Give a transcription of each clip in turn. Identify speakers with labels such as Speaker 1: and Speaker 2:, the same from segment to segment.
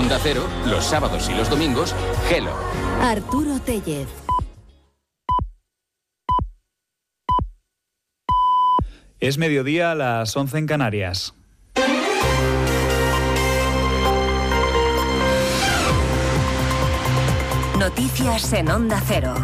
Speaker 1: En Onda Cero, los sábados y los domingos, Hello.
Speaker 2: Arturo Tellez.
Speaker 3: Es mediodía, a las 11 en Canarias.
Speaker 2: Noticias en Onda Cero.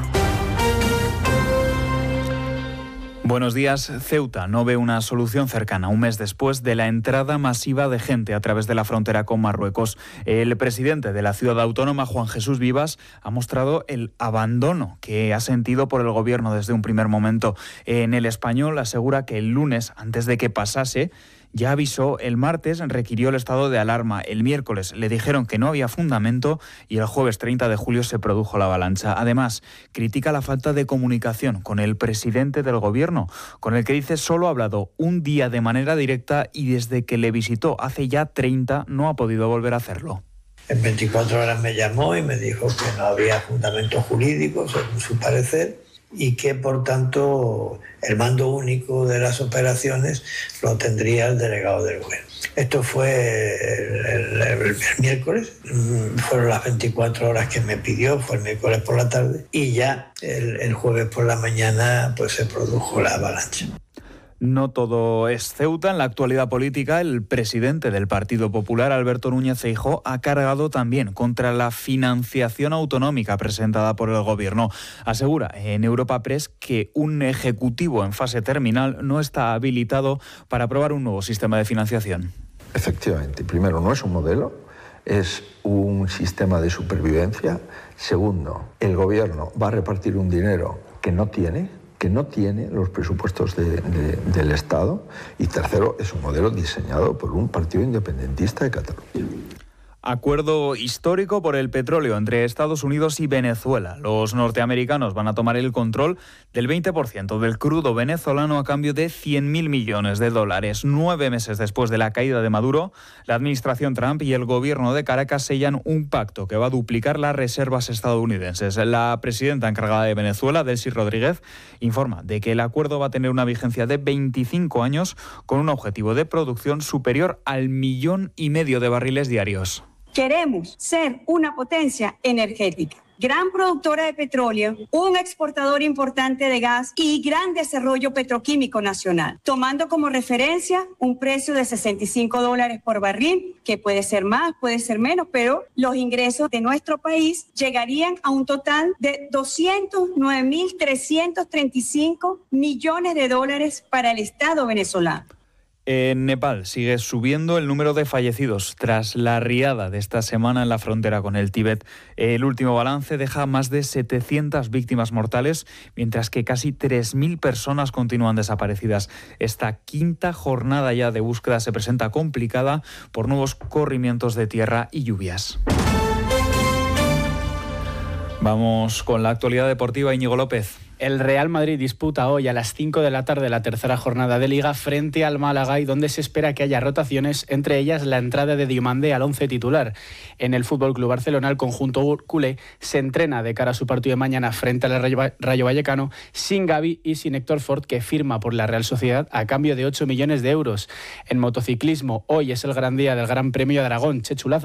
Speaker 3: Buenos días. Ceuta no ve una solución cercana un mes después de la entrada masiva de gente a través de la frontera con Marruecos. El presidente de la ciudad autónoma, Juan Jesús Vivas, ha mostrado el abandono que ha sentido por el gobierno desde un primer momento. En El Español asegura que el lunes, antes de que pasase, ya avisó, el martes requirió el estado de alarma, el miércoles le dijeron que no había fundamento y el jueves 30 de julio se produjo la avalancha. Además, critica la falta de comunicación con el presidente del gobierno, con el que dice solo ha hablado un día de manera directa y desde que le visitó hace ya 30 no ha podido volver a hacerlo.
Speaker 4: En 24 horas me llamó y me dijo que no había fundamento jurídico, según su parecer, y que, por tanto, el mando único de las operaciones lo tendría el delegado del gobierno. Esto fue el miércoles, fueron las 24 horas que me pidió, fue el miércoles por la tarde, y ya el jueves por la mañana pues se produjo la avalancha.
Speaker 3: No todo es Ceuta. En la actualidad política, el presidente del Partido Popular, Alberto Núñez Feijóo, ha cargado también contra la financiación autonómica presentada por el Gobierno. Asegura en Europa Press que un ejecutivo en fase terminal no está habilitado para aprobar un nuevo sistema de financiación.
Speaker 5: Efectivamente, primero, no es un modelo, es un sistema de supervivencia. Segundo, el Gobierno va a repartir un dinero que no tiene los presupuestos del Estado. Y tercero, es un modelo diseñado por un partido independentista de Cataluña.
Speaker 3: Acuerdo histórico por el petróleo entre Estados Unidos y Venezuela. Los norteamericanos van a tomar el control del 20% del crudo venezolano a cambio de 100.000 millones de dólares. 9 meses después de la caída de Maduro, la administración Trump y el gobierno de Caracas sellan un pacto que va a duplicar las reservas estadounidenses. La presidenta encargada de Venezuela, Delcy Rodríguez, informa de que el acuerdo va a tener una vigencia de 25 años con un objetivo de producción superior al 1,5 millones de barriles diarios.
Speaker 6: Queremos ser una potencia energética, gran productora de petróleo, un exportador importante de gas y gran desarrollo petroquímico nacional, tomando como referencia un precio de $65 por barril, que puede ser más, puede ser menos, pero los ingresos de nuestro país llegarían a un total de 209.335 millones de dólares para el Estado venezolano.
Speaker 3: En Nepal sigue subiendo el número de fallecidos tras la riada de esta semana en la frontera con el Tíbet. El último balance deja más de 700 víctimas mortales, mientras que casi 3.000 personas continúan desaparecidas. Esta quinta jornada ya de búsqueda se presenta complicada por nuevos corrimientos de tierra y lluvias. Vamos con la actualidad deportiva. Íñigo López.
Speaker 7: El Real Madrid disputa hoy a las 5 de la tarde la tercera jornada de Liga frente al Málaga y donde se espera que haya rotaciones, entre ellas la entrada de Diomandé al 11 titular. En el FC Barcelona, el conjunto culé se entrena de cara a su partido de mañana frente al Rayo Vallecano sin Gavi y sin Héctor Ford, que firma por la Real Sociedad a cambio de 8 millones de euros. En motociclismo, hoy es el gran día del Gran Premio de Aragón. Chechu Lázaro.